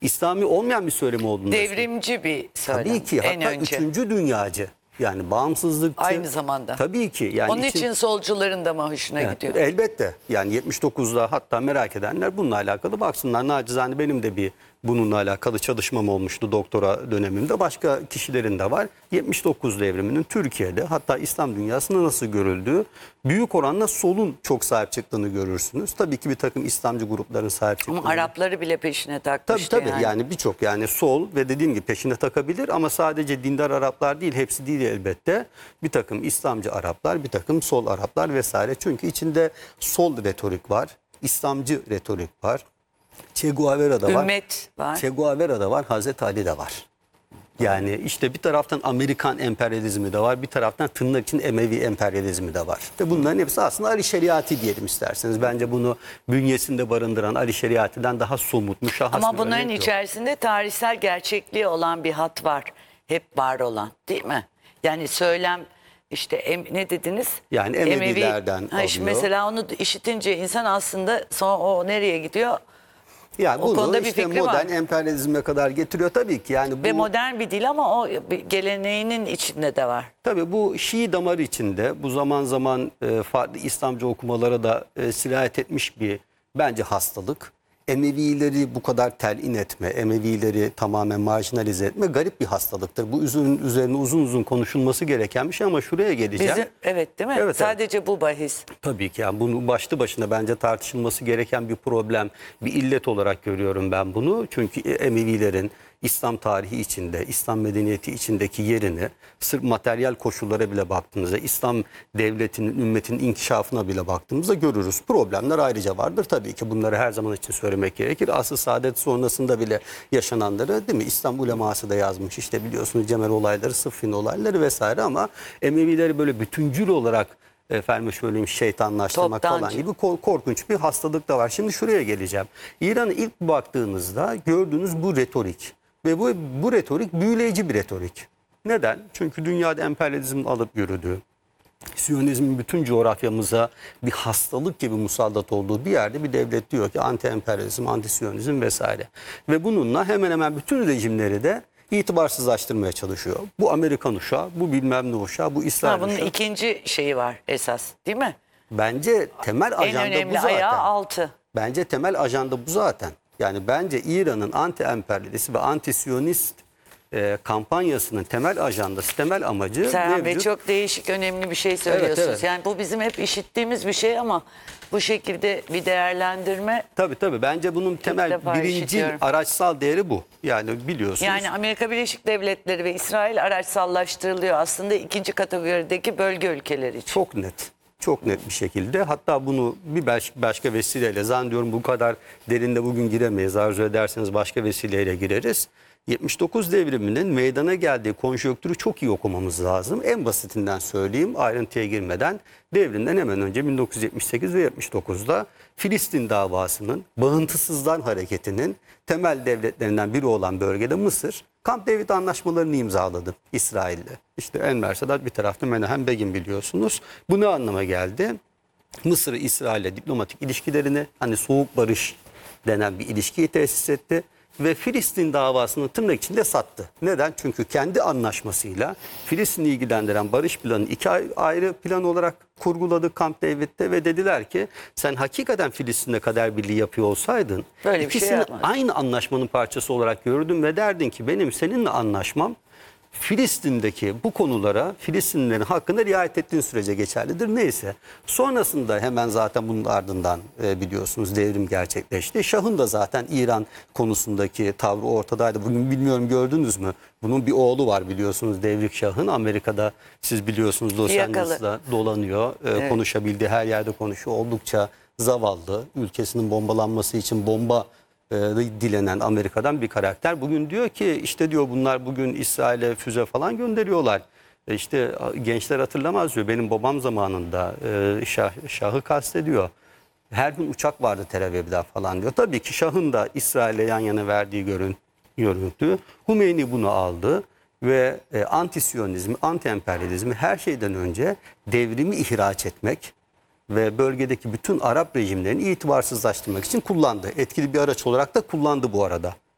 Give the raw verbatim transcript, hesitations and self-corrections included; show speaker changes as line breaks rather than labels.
İslami olmayan bir söylem olduğunu
Devrimci bir söylem.
tabii ki,
en
hatta
önce.
üçüncü dünyacı. Yani bağımsızlıkçı.
Aynı zamanda.
Tabii ki. Yani
Onun için, için solcuların da mı hoşuna
evet,
gidiyor?
Elbette. Yani yetmiş dokuzda hatta merak edenler bununla alakalı baksınlar. Nacizane benim de bir bununla alakalı çalışmam olmuştu doktora dönemimde. Başka kişilerin de var. yetmiş dokuz devriminin Türkiye'de hatta İslam dünyasında nasıl görüldüğü, büyük oranla solun çok sahip çıktığını görürsünüz. Tabii ki bir takım İslamcı grupların sahip çıktığını.
Ama Arapları bile peşine
Tabii
takmıştı
tabii
yani.
yani birçok yani sol ve dediğim gibi peşine takabilir ama sadece dindar Araplar değil, hepsi değil elbette. Bir takım İslamcı Araplar, bir takım sol Araplar vesaire. Çünkü içinde sol retorik var, İslamcı retorik var. Che Guevara'da var.
Ümmet var.
Che Guevara'da var, Hazreti Ali de var. Yani işte bir taraftan Amerikan emperyalizmi de var, bir taraftan tırnak için Emevi emperyalizmi de var. Ve bunların hepsi aslında Ali Şeriatı diyelim isterseniz. Bence bunu bünyesinde barındıran Ali Şeriatı'dan daha somut, müşahhas
Ama
bir
bunların
örnek yok.
içerisinde tarihsel gerçekliği olan bir hat var. Hep var olan, değil mi? Yani söylem işte em, ne dediniz?
Yani Emevilerden
Ha, işte
alıyor.
mesela onu işitince insan aslında sonra o nereye gidiyor?
Yani
O
bunu
konuda bir
işte
fikri
modern
var.
emperyalizme kadar getiriyor tabii ki. Yani bu,
Ve modern bir dil ama o bir geleneğinin içinde de var.
tabii bu Şii damarı içinde bu zaman zaman e, farklı İslamcı okumalara da e, sirayet etmiş bir bence hastalık. Emevileri bu kadar telin etme, Emevileri tamamen marjinalize etme garip bir hastalıktır. Bu üzerine, üzerine uzun uzun konuşulması gereken bir şey ama şuraya geleceğim.
Bizim, evet değil mi?
Evet,
Sadece bu bahis.
Tabii ki yani bunu başlı başına bence tartışılması gereken bir problem, bir illet olarak görüyorum ben bunu. Çünkü Emevilerin İslam tarihi içinde, İslam medeniyeti içindeki yerini sırf materyal koşullara bile baktığımızda, İslam devletinin, ümmetinin inkişafına bile baktığımızda görürüz. Problemler ayrıca vardır tabii ki, bunları her zaman için söylemek gerekir. Asr-ı Saadet sonrasında bile yaşananları değil mi? İslam uleması da yazmış işte biliyorsunuz Cemel olayları, Sıffin olayları vesaire ama Emevileri böyle bütüncül olarak efendim söyleyeyim şeytanlaştırmak
Toptancı.
falan gibi korkunç bir hastalık da var. Şimdi şuraya geleceğim. İran'a ilk baktığınızda gördüğünüz bu retorik ve bu, bu retorik büyüleyici bir retorik. Neden? Çünkü dünyada emperyalizmin alıp yürüdüğü, Siyonizmin bütün coğrafyamıza bir hastalık gibi musallat olduğu bir yerde bir devlet diyor ki anti-emperyalizm, anti-siyonizm vesaire. Ve bununla hemen hemen bütün rejimleri de itibarsızlaştırmaya çalışıyor. Bu Amerikan uşağı, bu bilmem ne uşağı, bu İsrail
Ha, bunun
uşağı.
ikinci şeyi var esas, değil mi?
Bence temel
En
ajanda bu
önemli
zaten.
ayağı altı.
Bence temel ajanda bu zaten. Yani bence İran'ın anti-emperyalist ve anti-siyonist e, kampanyasının temel ajandası, temel amacı
Serhan Bey
mevcut.
çok değişik, önemli bir şey söylüyorsunuz.
Evet, evet.
Yani bu bizim hep işittiğimiz bir şey ama bu şekilde bir değerlendirme.
Tabii tabii. Bence bunun temel
defa
birinci
işitiyorum.
araçsal değeri bu. Yani biliyorsunuz.
Yani Amerika Birleşik Devletleri ve İsrail araçsallaştırılıyor aslında ikinci kategorideki bölge ülkeleri için.
Çok net. Çok net bir şekilde. Hatta bunu bir baş- başka vesileyle zannediyorum bu kadar derinde bugün giremeyiz. Arzu ederseniz başka vesileyle gireriz. yetmiş dokuz devriminin meydana geldiği konjonktürü çok iyi okumamız lazım. En basitinden söyleyeyim ayrıntıya girmeden. Devrimden hemen önce bin dokuz yüz yetmiş sekiz ve yetmiş dokuzda Filistin davasının, bağıntısızlar hareketinin temel devletlerinden biri olan bölgede Mısır, Camp David anlaşmalarını imzaladı İsrail'le. İşte Enver Sadat bir tarafta Menahem Begin biliyorsunuz. Bu ne anlama geldi? Mısır İsrail'le diplomatik ilişkilerini, hani soğuk barış denen bir ilişkiyi tesis etti. Ve Filistin davasını tırnak içinde sattı. Neden? Çünkü kendi anlaşmasıyla Filistin'i ilgilendiren barış planını iki ayrı plan olarak kurguladı Camp David'de ve dediler ki sen hakikaten Filistin'le kader birliği yapıyor olsaydın
Böyle bir şey
ikisini
yapmadın.
aynı anlaşmanın parçası olarak görürdün ve derdin ki benim seninle anlaşmam Filistin'deki bu konulara Filistinlilerin hakkında riayet ettiğin sürece geçerlidir. Neyse. Sonrasında hemen zaten bunun ardından e, biliyorsunuz devrim gerçekleşti. Şah'ın da zaten İran konusundaki tavrı ortadaydı. Bugün bilmiyorum gördünüz mü? Bunun bir oğlu var biliyorsunuz Devrik Şah'ın. Amerika'da siz biliyorsunuz Los Angeles'ta dolanıyor. E,
Evet.
Konuşabildiği her yerde konuşuyor. Oldukça zavallı. Ülkesinin bombalanması için bomba dilenen Amerika'dan bir karakter. Bugün diyor ki işte diyor bunlar bugün İsrail'e füze falan gönderiyorlar. E işte gençler hatırlamaz diyor. Benim babam zamanında e, Şah, Şah'ı kastediyor. Her gün uçak vardı Tel Aviv'den falan diyor. Tabii ki Şah'ın da İsrail'e yan yana verdiği görün, görüntü. Hümeyni bunu aldı ve e, anti-siyonizmi, anti-emperyalizmi her şeyden önce devrimi ihraç etmek ve bölgedeki bütün Arap rejimlerini itibarsızlaştırmak için kullandı. Etkili bir araç olarak da kullandı bu arada.